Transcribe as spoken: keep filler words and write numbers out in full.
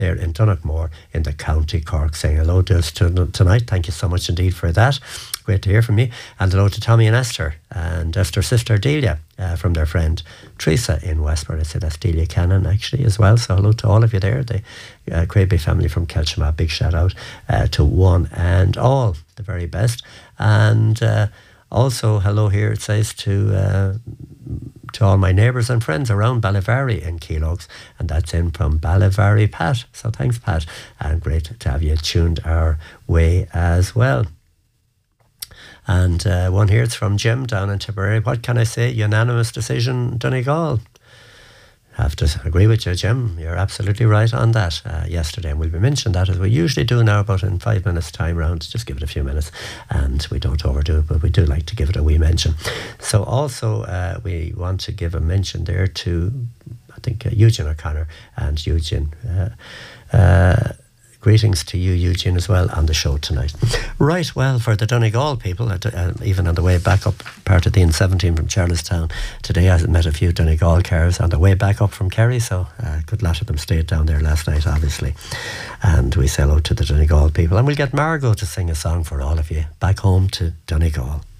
there in Donegal in the County Cork, saying hello to us tonight. Thank you so much indeed for that. Great to hear from you. And hello to Tommy and Esther, and Esther's sister Delia, uh, from their friend Teresa in Westport. I said that's Delia Cannon actually as well. So hello to all of you there. The uh, Craby family from Kelchama. Big shout out uh, to one and all. The very best. And uh, also hello here, it says, to uh, to all my neighbours and friends around Ballivary in Keelogs, and that's in from Ballivary Pat. So thanks, Pat, and great to have you tuned our way as well. And uh, one here, it's from Jim down in Tipperary. What can I say? Unanimous decision, Donegal. I have to agree with you, Jim. You're absolutely right on that uh, yesterday. And we'll be mentioning that as we usually do now, about in five minutes time round. Just give it a few minutes and we don't overdo it, but we do like to give it a wee mention. So also uh, we want to give a mention there to, I think, uh, Eugene O'Connor and Eugene. Uh, uh, Greetings to you, Eugene, as well, on the show tonight. Right, well, for the Donegal people, uh, even on the way back up, part of the N seventeen from Charlestown, today I met a few Donegal cars on the way back up from Kerry, so a good lot of them stayed down there last night, obviously. And we say hello to the Donegal people. And we'll get Margot to sing a song for all of you, Back Home to Donegal.